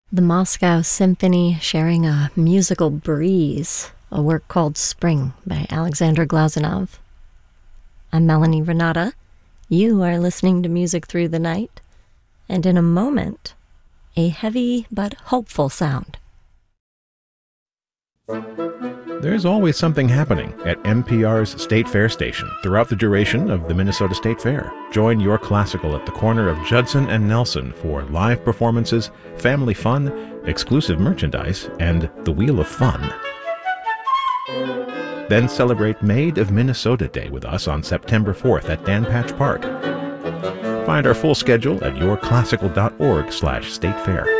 The Moscow Symphony sharing a musical breeze, a work called Spring by Alexander Glazunov. I'm Melanie Renata. You are listening to Music Through the Night, and in a moment, a heavy but hopeful sound. There's always something happening at NPR's State Fair station throughout the duration of the Minnesota State Fair. Join your classical at the corner of Judson and Nelson for live performances, family fun, exclusive merchandise, and the Wheel of Fun. Then celebrate Maid of Minnesota Day with us on September 4th at Dan Patch Park. Find our full schedule at yourclassical.org/statefair.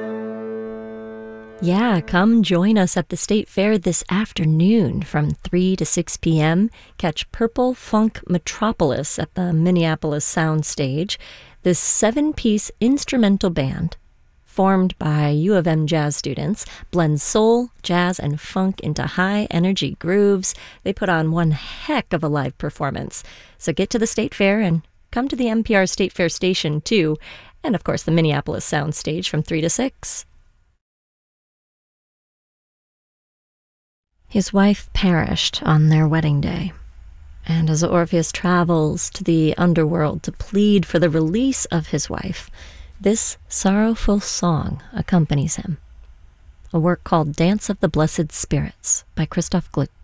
Yeah, come join us at the State Fair this afternoon from 3 to 6 p.m. Catch Purple Funk Metropolis at the Minneapolis Sound Stage. This 7-piece instrumental band, formed by U of M jazz students, blends soul, jazz, and funk into high-energy grooves. They put on one heck of a live performance. So get to the State Fair and come to the NPR State Fair station, too. And, of course, the Minneapolis Sound Stage from 3 to 6. His wife perished on their wedding day, and as Orpheus travels to the underworld to plead for the release of his wife, this sorrowful song accompanies him. A work called Dance of the Blessed Spirits by Christoph Gluck.